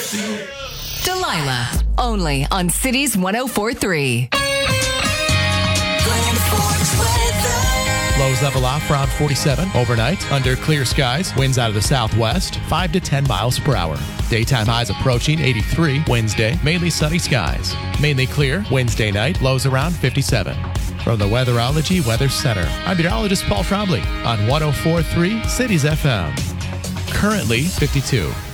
Delilah, only on Cities 104.3. Lows level off around 47 overnight. Under clear skies, winds out of the southwest, 5 to 10 miles per hour. Daytime highs approaching 83. Wednesday, mainly sunny skies. Mainly clear Wednesday night, lows around 57. From the Weatherology Weather Center, I'm meteorologist Paul Trombley on 104.3 Cities FM. Currently 52.